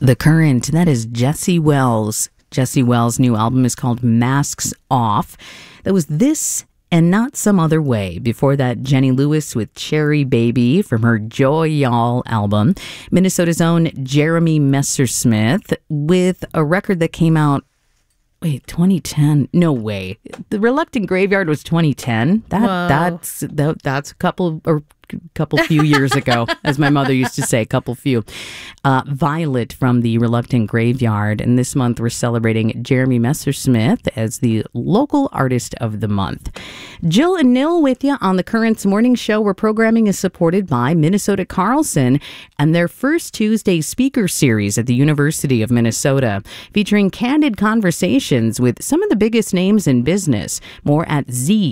The Current, that is Jesse Wells. Jesse Wells' new album is called Masks Off. That was This and Not Some Other Way. Before that, Jenny Lewis with Cherry Baby from her Joy Y'all album. Minnesota's own Jeremy Messersmith with a record that came out, 2010? No way. The Reluctant Graveyard was 2010. That's a couple few years ago, as my mother used to say, a couple few. Violet from the Reluctant Graveyard. And this month we're celebrating Jeremy Messersmith as the local artist of the month. Jill and Nil with you on the Current's Morning Show, where programming is supported by Minnesota Carlson and their First Tuesday speaker series at the University of Minnesota, featuring candid conversations with some of the biggest names in business. More at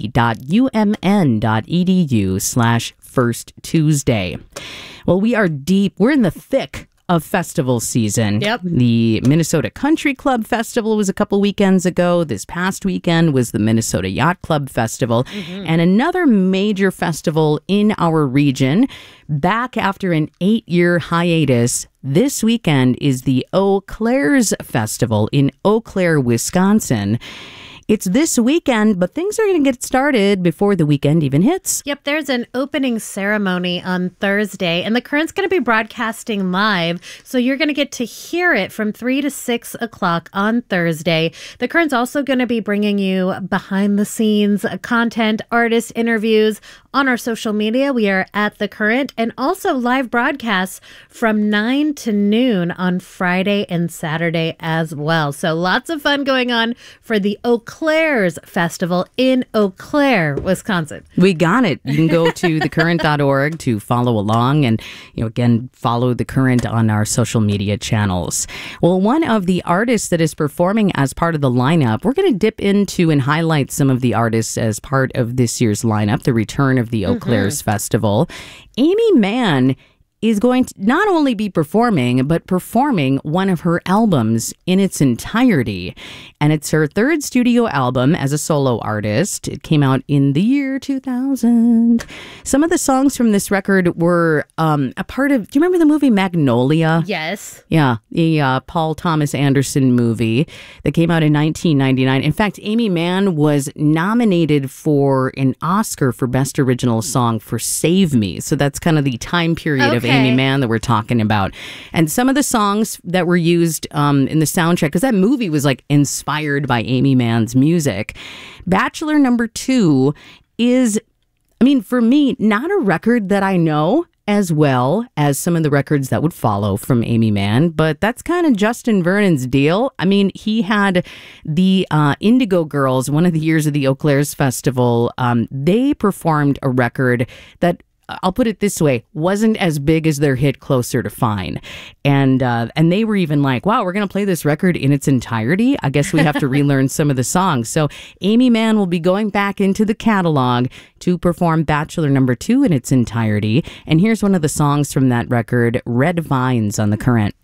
z.umn.edu/First Tuesday. Well, we're in the thick of festival season. Yep. The Minnesota Country Club Festival was a couple weekends ago. This past weekend was the Minnesota Yacht Club Festival. And another major festival in our region, back after an 8-year hiatus, this weekend is the Eau Claire's Festival in Eau Claire, Wisconsin. It's this weekend, but things are going to get started before the weekend even hits. Yep, there's an opening ceremony on Thursday, and the Current's going to be broadcasting live, so you're going to get to hear it from 3 to 6 o'clock on Thursday. The Current's also going to be bringing you behind-the-scenes content, artist interviews on our social media. We are at The Current, and also live broadcasts from 9 to noon on Friday and Saturday as well. So lots of fun going on for the Eau Claire's Festival in Eau Claire, Wisconsin. We got it. You can go to thecurrent.org to follow along and, again, follow The Current on our social media channels. Well, one of the artists that is performing as part of the lineup, we're going to dip into and highlight some of the artists as part of this year's lineup, the return of the Eau Claire's Festival. Amy Mann is going to not only be performing, but performing one of her albums in its entirety. And it's her third studio album as a solo artist. It came out in the year 2000. Some of the songs from this record were a part of, do you remember the movie Magnolia? Yes. Yeah, the Paul Thomas Anderson movie that came out in 1999. In fact, Amy Mann was nominated for an Oscar for Best Original Song for Save Me. So that's kind of the time period of Amy Mann that we're talking about. And some of the songs that were used in the soundtrack, because that movie was like inspired by Amy Mann's music. Bachelor Number 2 is, for me, not a record that I know as well as some of the records that would follow from Amy Mann, but that's kind of Justin Vernon's deal. He had the Indigo Girls, one of the years of the Eau Claire's Festival. They performed a record that, I'll put it this way, wasn't as big as their hit Closer to Fine. And they were even like, wow, we're going to play this record in its entirety. I guess we have to relearn some of the songs. So Amy Mann will be going back into the catalog to perform Bachelor Number 2 in its entirety. And here's one of the songs from that record, Red Vines, on The Current.